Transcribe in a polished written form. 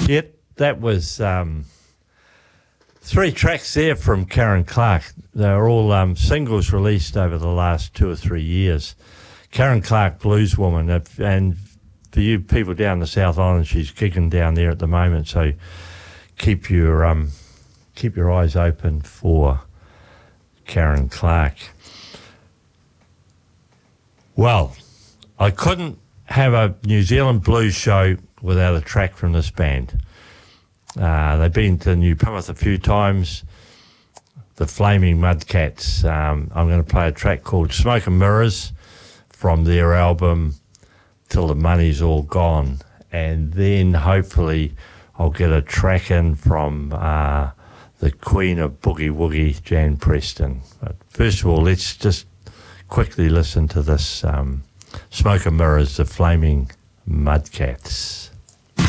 Yep, that was 3 tracks there from Karen Clark. They were all singles released over the last 2 or 3 years. Karen Clark, Blues Woman, and for you people down the South Island, she's kicking down there at the moment. So keep your eyes open for Karen Clark. Well, I couldn't have a New Zealand blues show without a track from this band. They've been to New Plymouth a few times. The Flaming Mudcats. I'm going to play a track called Smoke and Mirrors from their album Till the Money's All Gone. And then hopefully I'll get a track in from the Queen of Boogie Woogie, Jan Preston. But first of all, let's just quickly listen to this Smoke and Mirrors, the Flaming Mudcats.